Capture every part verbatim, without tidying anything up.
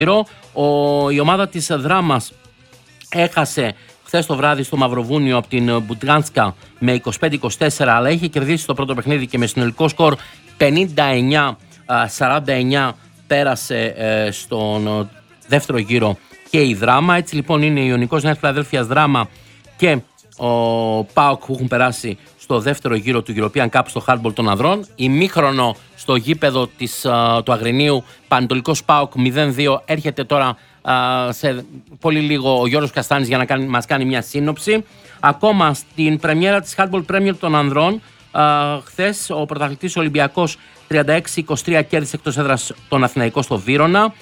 γύρο. Ο, η ομάδα της Δράμας έχασε χθες το βράδυ στο Μαυροβούνιο από την Μπουτγάνσκα με είκοσι πέντε είκοσι τέσσερα, αλλά είχε κερδίσει το πρώτο παιχνίδι και με συνολικό σκορ πενήντα εννιά σαράντα εννιά πέρασε ε, στον δεύτερο γύρο και η Δράμα. Έτσι λοιπόν είναι η Ιωνικός Νέας Φιλαδέλφειας Δράμα και ο ΠΑΟΚ που έχουν περάσει στο δεύτερο γύρο του European Cup στο hardball των ανδρών. Ημίχρονο στο γήπεδο της, α, του Αγρινίου, Πανετολικός ΠΑΟΚ μηδέν δύο. Έρχεται τώρα α, σε πολύ λίγο ο Γιώργος Καστάνης για να κάνει, μας κάνει μια σύνοψη. Ακόμα στην πρεμιέρα της hardball Premier των ανδρών, α, χθες ο πρωταθλητής Ολυμπιακός τριάντα έξι είκοσι τρία κέρδισε εκτός έδρας τον Αθηναϊκό στο Βύρωνα.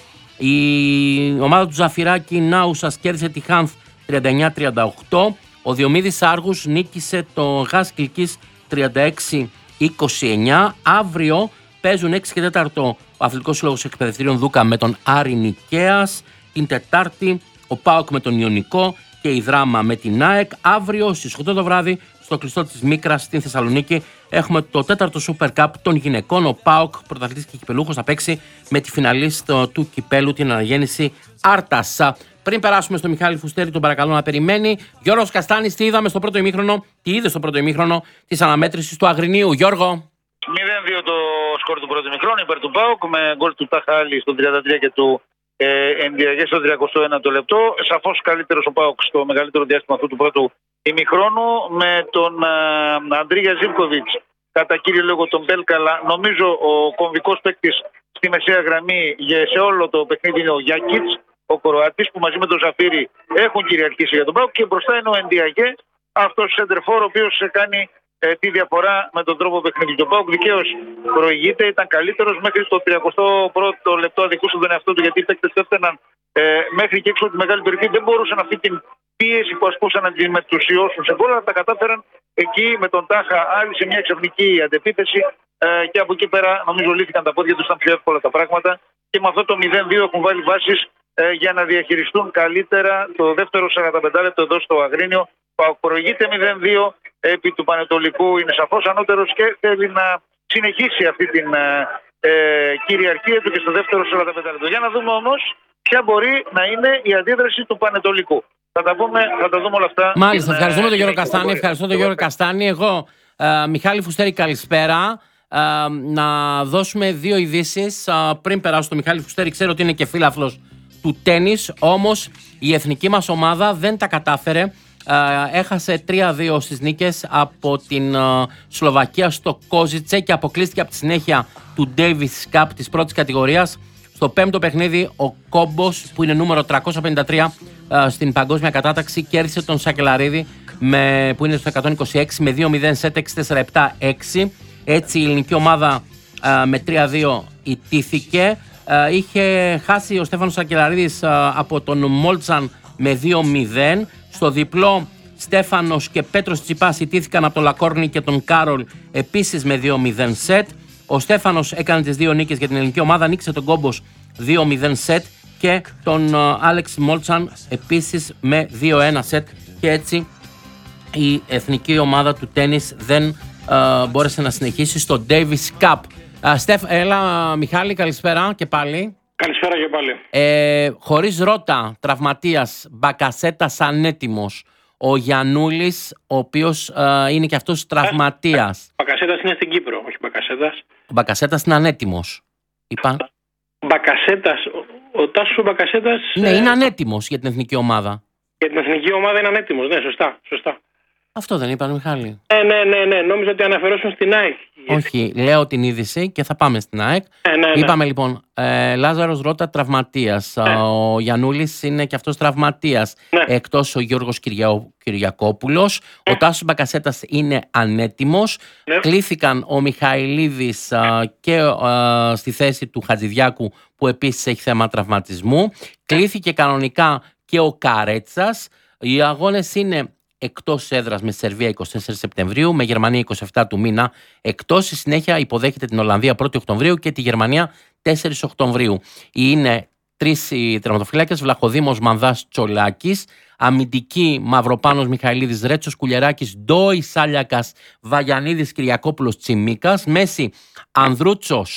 Η ομάδα του Ζαφυράκη Νάουσας κέρδισε τη Χάνθ τριάντα εννιά τριάντα οκτώ. Ο Διομήδης Άργους νίκησε το Γας Κιλκής τριάντα έξι είκοσι εννιά. Αύριο παίζουν έξι και τέταρτο ο Αθλητικός Σύλλογος Εκπαιδευτήριων Δούκα με τον Άρη Νικαίας. Την Τετάρτη ο ΠΑΟΚ με τον Ιωνικό και η Δράμα με την ΑΕΚ. Αύριο στις οκτώ το βράδυ στο κλειστό της Μίκρας στην Θεσσαλονίκη έχουμε το τέταρτο Super Cup των γυναικών. Ο ΠΑΟΚ, πρωταθλητής και κυπελούχος, θα παίξει με τη φιναλίστ του κυπέλου, την αναγέννηση Άρτας. Πριν περάσουμε στο Μιχάλη Φουστέρη, τον παρακαλώ να περιμένει. Γιώργος Καστάνης, τι είδαμε στο πρώτο ημίχρονο, τι είδε στο πρώτο ημίχρονο της αναμέτρησης του Αγρινίου, Γιώργο? μηδέν δύο το σκορ του πρώτου ημίχρονου υπέρ του ΠΑΟΚ με γκολ του Ταχάλη στο τριάντα τρία και του ε, Ενδιαγέ στο τριακοστό ένατο λεπτό. Σαφώς καλύτερος ο ΠΑΟΚ στο μεγαλύτερο διάστημα αυτού του πρώτου ημιχρόνου με τον ε, Αντρίγια Ζίβκοβιτς κατά κύριο λόγο τον Μπέλκαλα. Νομίζω ο κομβικός παίκτης στη μεσαία γραμμή σε όλο το παιχνίδι είναι ο Γιάκιτς, ο Κροάτης, που μαζί με τον Ζαφύρι έχουν κυριαρχήσει για τον ΠΑΟΚ, και μπροστά είναι ο Ενδιαγέ, αυτός ο σεντερφόρ, ο οποίος κάνει ε, τη διαφορά με τον τρόπο παιχνίδι. Το ΠΑΟΚ δικαίως προηγείται, ήταν καλύτερος μέχρι το τριακοστό πρώτο λεπτό, αδικούσε τον εαυτό του γιατί οι παίκτες έφταναν ε, μέχρι και έξω από τη μεγάλη περιοχή, δεν μπορούσαν αυτή την πίεση που ασκούσαν να τη μετουσιώσουν σε γκολ, αλλά τα κατάφεραν εκεί με τον Τάχα, άλλη σε μια ξαφνική αντεπίθεση ε, και από εκεί πέρα νομίζω λύθηκαν τα πόδια τους, ήταν πιο εύκολα τα πράγματα και με αυτό το μηδέν δύο έχουν βάλει βάσεις ε, για να διαχειριστούν καλύτερα το δεύτερο σαράντα πέντε λεπτό εδώ στο Αγρίνιο. Προηγείται μηδέν δύο επί του Πανετολικού, είναι σαφώς ανώτερος και θέλει να συνεχίσει αυτή την ε, ε, κυριαρχία του και στο δεύτερο σαράντα πέντε λεπτό. Για να δούμε όμως ποια μπορεί να είναι η αντίδραση του Πανετολικού. Θα τα, πούμε, θα τα δούμε όλα αυτά. Μάλιστα, ευχαριστούμε τον Γιώργο Καστάνη. Ευχαριστώ τον Γιώργο Καστάνη. Εγώ, ε, Μιχάλη Φουστέρη, καλησπέρα. Ε, να δώσουμε δύο ειδήσεις ε, πριν περάσω στο Μιχάλη Φουστέρη. Ξέρω ότι είναι και φίλαθλος του τένις, όμως η εθνική μας ομάδα δεν τα κατάφερε. Ε, έχασε τρία δύο στις νίκες από την ε, Σλοβακία στο Κόζιτσε και αποκλείστηκε από τη συνέχεια του Davis Cup της πρώτης κατηγορίας. Στο πέμπτο παιχνίδι, ο Κόμπος, που είναι νούμερο τριακόσια πενήντα τρία ε, στην παγκόσμια κατάταξη, κέρδισε τον Σακελαρίδη, με, που είναι στο εκατόν είκοσι έξι, με δύο μηδέν σετ έξι τέσσερα επτά έξι. Έτσι η ελληνική ομάδα ε, με τρία δύο ιτήθηκε. Ε, είχε χάσει ο Στέφανος Σακελαρίδης ε, από τον Μόλτσαν με δύο μηδέν. Στο διπλό, Στέφανος και Πέτρος Τσιπάς ιτήθηκαν από τον Λακόρνη και τον Κάρολ επίσης με δύο μηδέν σετ. Ο Στέφανος έκανε τις δύο νίκες για την ελληνική ομάδα, νίκησε τον Κόμπος δύο μηδέν σετ και τον Άλεξ Μόλτσαν επίσης με δύο ένα σετ, και έτσι η εθνική ομάδα του τένις δεν uh, μπόρεσε να συνεχίσει στο Davis Cup. Uh, Στεφ, έλα Μιχάλη, καλησπέρα και πάλι. Καλησπέρα και πάλι. Ε, χωρίς ρότα, τραυματίας, Μπακασέτας ανέτοιμος. Ο Γιαννούλης, ο οποίος uh, είναι και αυτός τραυματίας. Ο Μπακασέτας είναι στην Κύπρο, όχι Μπακασέτας. Ο Μπακασέτας είναι ανέτοιμος. Είπα. Μπακασέτας, ο, ο Τάσος Μπακασέτας... Ναι, είναι ανέτοιμος για την εθνική ομάδα. Για την εθνική ομάδα είναι ανέτοιμος, ναι, σωστά, σωστά. Αυτό δεν είπαν, Μιχάλη? Ναι, ναι, ναι, ναι. Νόμιζα ότι αναφερόσουν στην ΑΕΚ. Όχι, λέω την είδηση και θα πάμε στην ΑΕΚ. Ναι, ναι, ναι. Είπαμε λοιπόν, ε, Λάζαρος Ρώτα τραυματίας, ναι. Ο Γιαννούλης είναι και αυτός τραυματίας, ναι. Εκτός ο Γιώργος Κυρια... Κυριακόπουλος, ναι. Ο Τάσος Μπακασέτας είναι ανέτοιμος, ναι. Κλήθηκαν ο Μιχαηλίδης α, και α, στη θέση του Χατζηδιάκου, που επίσης έχει θέμα τραυματισμού, ναι. Κλήθηκε κανονικά και ο Καρέτσας. Οι αγώνες είναι εκτός έδρας με Σερβία εικοστή τέταρτη Σεπτεμβρίου, με Γερμανία εικοστή εβδόμη του μήνα εκτός. Στη συνέχεια υποδέχεται την Ολλανδία πρώτη Οκτωβρίου και τη Γερμανία τέσσερις Οκτωβρίου. Είναι τρεις οι τερματοφύλακες: Βλαχοδήμος, Μανδάς, Τσολάκης. Αμυντική, Μαυροπάνος, Μιχαηλίδης, Ρέτσος, Κουλιεράκης, Ντόης, Σάλιακας, Βαγιανίδης, Κυριακόπουλος, Τσιμίκας. Μέση, Ανδρούτσος,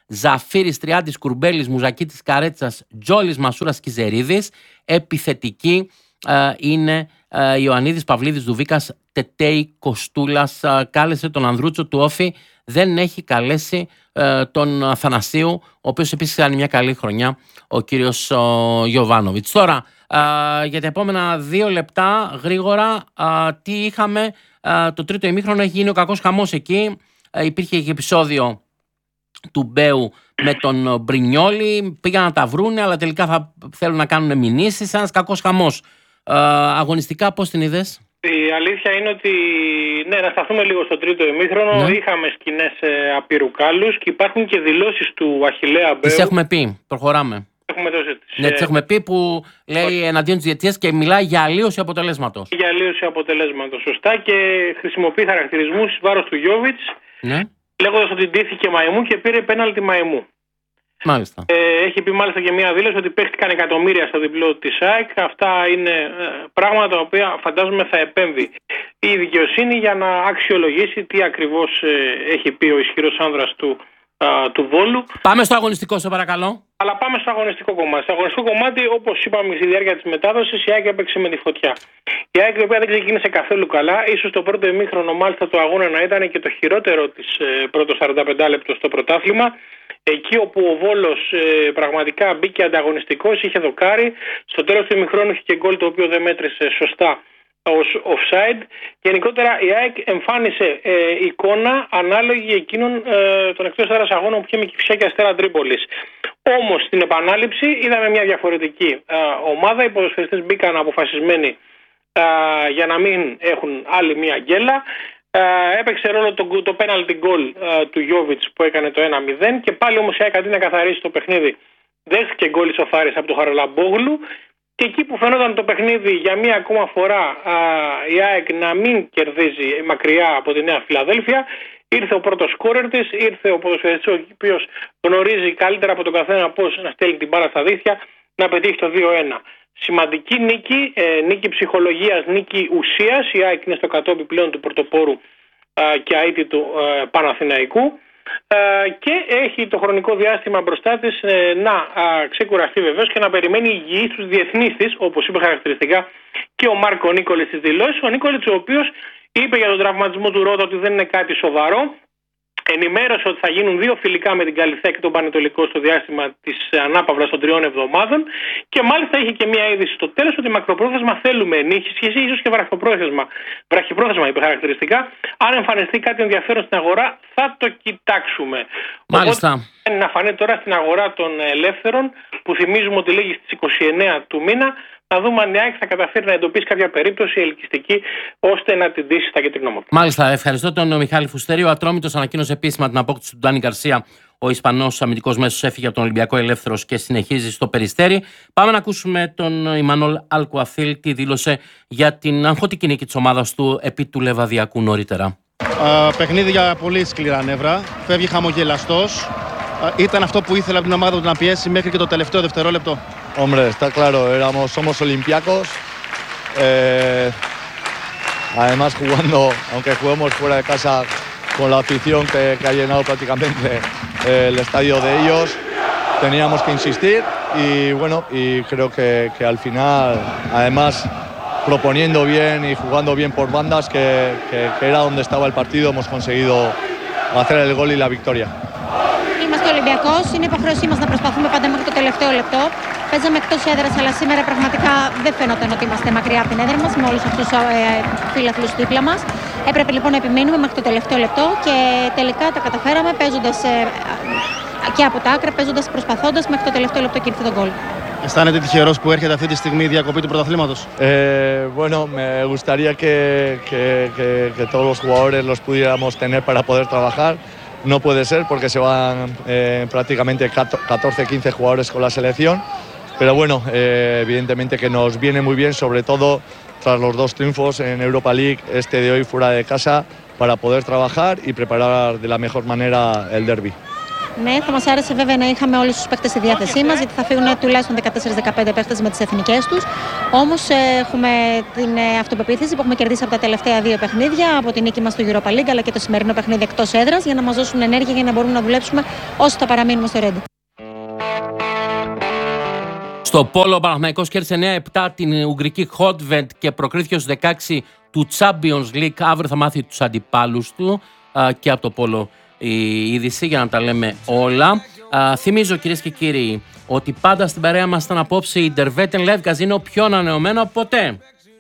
Ζαφύρης, Τριάντης, Κουρμπέλης, Μουζακίτης, Καρέτσας, Τζόλης, Μασούρας, Κιζερίδης. Επιθετική ε, είναι ε, Ιωαννίδης, Παυλίδης, Δουβίκας, Τετέι, Κοστούλας. Ε, κάλεσε τον Ανδρούτσο του Όφη, δεν έχει καλέσει ε, τον Αθανασίου, ο οποίος επίσης κάνει μια καλή χρονιά, ο κύριος Γιοβάνοβιτς. Τώρα, ε, για τα επόμενα δύο λεπτά, γρήγορα, ε, τι είχαμε. Ε, το τρίτο ημίχρονο έχει γίνει ο κακός χαμός εκεί. Ε, υπήρχε και επεισόδιο του Μπέου με τον Μπρινιόλι. Πήγαν να τα βρούνε, αλλά τελικά θα θέλουν να κάνουν μηνύσεις. Ένας κακός χαμός. Ε, αγωνιστικά, πώς την είδες? Η αλήθεια είναι ότι, ναι, να σταθούμε λίγο στο τρίτο ημίχρονο. Ναι. Είχαμε σκηνές ε, απειρού κάλους και υπάρχουν και δηλώσεις του Αχιλλέα Μπέου. Τις έχουμε πει, προχωράμε. Έχουμε δώσει τις, ναι, τις έχουμε πει, που λέει εναντίον της διαιτησίας και μιλάει για αλλίωση αποτελέσματος. Για αλλίωση αποτελέσματος, σωστά, και χρησιμοποιεί χαρακτηρισμούς εις βάρος του Γιόβιτς, ναι, λέγοντας ότι ντύθηκε μαϊμού και πήρε πέναλτι μαϊμού. Μάλιστα. Ε, έχει πει μάλιστα και μια δήλωση ότι παίχτηκαν εκατομμύρια στο διπλό της ΑΕΚ. Αυτά είναι ε, πράγματα τα οποία φαντάζομαι θα επέμβει η δικαιοσύνη για να αξιολογήσει τι ακριβώς ε, έχει πει ο ισχυρός άνδρας του, ε, του Βόλου. Πάμε στο αγωνιστικό, σε παρακαλώ. Αλλά πάμε στο αγωνιστικό κομμάτι. Στο αγωνιστικό κομμάτι, όπως είπαμε στη διάρκεια της μετάδοσης, η ΑΕΚ έπαιξε με τη φωτιά. Η ΑΕΚ, η οποία δεν ξεκίνησε καθόλου καλά, ίσως το πρώτο ημίχρονο μάλιστα του αγώνα να ήταν και το χειρότερο της ε, πρώτο σαράντα πέντε λεπτό στο πρωτάθλημα. Εκεί όπου ο Βόλος ε, πραγματικά μπήκε ανταγωνιστικός, είχε δοκάρει. Στο τέλος του ημιχρόνου είχε και γκολ το οποίο δεν μέτρησε σωστά ως offside. Γενικότερα η ΑΕΚ εμφάνισε ε, εικόνα ανάλογη εκείνων ε, των εκτός έδρας αγώνων που είχε με Κηφισιά και Αστέρα Τρίπολης. Όμως στην επανάληψη είδαμε μια διαφορετική ε, ομάδα. Οι ποδοσφαιριστές μπήκαν αποφασισμένοι ε, για να μην έχουν άλλη μια γκέλα. Uh, έπαιξε ρόλο το, το penalty goal uh, του Γιόβιτς που έκανε το ένα μηδέν και πάλι όμως η ΑΕΚ αντί να καθαρίσει το παιχνίδι δέχτηκε γκολ ισοφάριας από τον Χαραλαμπόγλου και εκεί που φαινόταν το παιχνίδι για μία ακόμα φορά uh, η ΑΕΚ να μην κερδίζει μακριά από τη Νέα Φιλαδέλφια, ήρθε ο πρώτος σκόρερ της, ήρθε ο ποδοσφαιριστής ο οποίος γνωρίζει καλύτερα από τον καθένα πώς να στέλνει την μπάλα στα δίχτυα, να πετύχει το δύο ένα. Σημαντική νίκη, ε, νίκη ψυχολογίας, νίκη ουσίας. Η ΑΕΚ είναι στο κατόπι πλέον του πρωτοπόρου ε, και αίτητου ε, Παναθηναϊκού ε, και έχει το χρονικό διάστημα μπροστά της ε, να ε, ξεκουραστεί βεβαίως και να περιμένει υγιή στους διεθνείς της, όπως είπε χαρακτηριστικά και ο Μάρκο Νίκολης στις δηλώσεις. Ο Νίκολης, ο οποίος είπε για τον τραυματισμό του Ρότα ότι δεν είναι κάτι σοβαρό. Ενημέρωσε ότι θα γίνουν δύο φιλικά με την Καλιθέα και τον Πανετολικό στο διάστημα της ανάπαυλας των τριών εβδομάδων και μάλιστα είχε και μια είδηση στο τέλος ότι μακροπρόθεσμα θέλουμε ενίσχυση, ίσως και βραχυπρόθεσμα, βραχυπρόθεσμα είπε χαρακτηριστικά. Αν εμφανιστεί κάτι ενδιαφέρον στην αγορά θα το κοιτάξουμε. Μάλιστα. Οπότε να φανεί τώρα στην αγορά των ελεύθερων που θυμίζουμε ότι λέγει στις είκοσι εννέα του μήνα, να δούμε αν η ΑΕΚ θα καταφέρει να εντοπίσει κάποια περίπτωση ελκυστική ώστε να την ντύσει στα κεντρικά του. Μάλιστα, ευχαριστώ τον Μιχάλη Φουστέρη. Ο Ατρόμητος ανακοίνωσε επίσημα την απόκτηση του Ντάνι Γκαρσία. Ο Ισπανός αμυντικός μέσος έφυγε από τον Ολυμπιακό ελεύθερος και συνεχίζει στο Περιστέρι. Πάμε να ακούσουμε τον Ιμανόλ Αλκουαθίλ τι δήλωσε για την αγχωτική νίκη της ομάδας του επί του Λεβαδιακού νωρίτερα. Uh, παιχνίδι για πολύ σκληρά νεύρα. Φεύγει χαμογελαστός. Uh, ήταν αυτό που ήθελε από την ομάδα του να πιέσει μέχρι και το τελευταίο δευτερόλεπτο. Hombre, está claro, éramos, somos olímpicos. Eh, además, jugando, aunque juguemos fuera de casa, con la afición que, que ha llenado prácticamente eh, el estadio de ellos, teníamos que insistir y bueno, y creo que, que al final, además, proponiendo bien y jugando bien por bandas, que, que, que era donde estaba el partido, hemos conseguido hacer el gol y la victoria. Είμαστε Ολυμπιακός, είναι υποχρέωσή μας να προσπαθούμε πάντα μέχρι το τελευταίο λεπτό. Παίζαμε εκτός έδρας, αλλά σήμερα πραγματικά δεν φαίνονταν ότι είμαστε μακριά από την έδρα μας με όλους αυτούς τους ε, φίλαθλους δίπλα μας. Έπρεπε λοιπόν να επιμένουμε μέχρι το τελευταίο λεπτό και τελικά τα καταφέραμε παίζοντας ε, και από τα άκρα, παίζοντας, προσπαθώντας μέχρι το τελευταίο λεπτό και ήρθε τον γκολ. Αισθάνεται τυχερός που έρχεται αυτή τη στιγμή η διακοπή του πρωταθλήματος? Eh, bueno, me gustaría que, que, que, que todos los jugadores los pudiéramos tener para poder trabajar. No puede ser porque se van eh, prácticamente catorce quince jugadores con la selección. Pero bueno, eh, evidentemente que nos viene muy bien, sobre todo tras los dos triunfos en Europa League, este de hoy fuera de casa, para poder trabajar y preparar de la mejor manera el derbi. Ναι, θα μας άρεσε βέβαια να είχαμε όλους τους παίκτες στη διάθεσή μας, γιατί θα φύγουν τουλάχιστον δεκατέσσερα δεκαπέντε παίκτες με τις εθνικές τους. Όμως έχουμε την αυτοπεποίθηση που έχουμε κερδίσει από τα τελευταία δύο παιχνίδια, από την νίκη μας στο Europa League αλλά και το σημερινό παιχνίδι εκτός έδρας, για να μας δώσουν ενέργεια για να μπορούμε να δουλέψουμε όσο θα παραμείνουμε στο Ρέντι. Στο πόλο ο Παναθηναϊκός κέρδισε εννέα επτά την Ουγγρική Χότβεντ και προκρίθηκε στους δεκαέξι του Champions League. Αύριο θα μάθει τους αντιπάλους του α, και από το πόλο η είδηση για να τα λέμε όλα. Α, θυμίζω κυρίες και κύριοι ότι πάντα στην παρέα μας ήταν απόψε η Derveten Live Casino, πιο ανανεωμένο από ποτέ.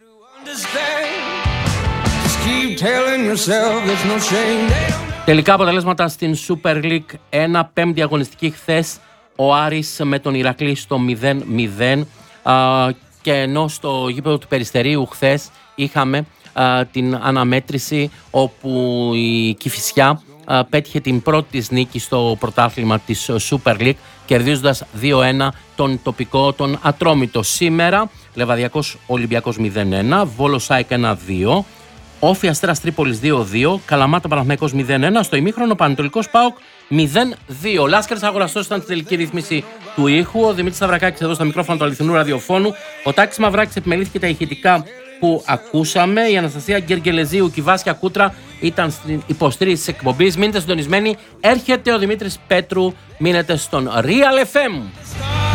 Τελικά αποτελέσματα στην Super League ένα, πέμπτη αγωνιστική χθες. Ο Άρης με τον Ηρακλή στο μηδέν μηδέν α, και ενώ στο γήπεδο του Περιστερίου χθες είχαμε α, την αναμέτρηση όπου η Κηφισιά α, πέτυχε την πρώτη της νίκη στο πρωτάθλημα της Super League, κερδίζοντας δύο ένα τον τοπικό, τον Ατρόμητο. Σήμερα Λεβαδιακός Ολυμπιακός μηδέν ένα, Βόλος ΑΕΚ ένα δύο, Όφη Αστέρας Τρίπολης δύο δύο, Καλαμάτα Παναθηναϊκός μηδέν ένα, στο ημίχρονο Πανετολικός ΠΑΟΚ μηδέν δύο. Λάσκαρης Αγοραστός ήταν στη τελική ρύθμιση του ήχου, ο Δημήτρης Σταυρακάκης εδώ στα μικρόφωνα του αληθινού ραδιοφώνου, ο Τάκης Μαυράκης επιμελήθηκε τα ηχητικά που ακούσαμε, η Αναστασία Γκεργελεζίου και η Βάσια Κούτρα ήταν στην υποστήριξη της εκπομπής. Μείνετε συντονισμένοι, έρχεται ο Δημήτρης Πέτρου, μείνετε στον Real εφ εμ.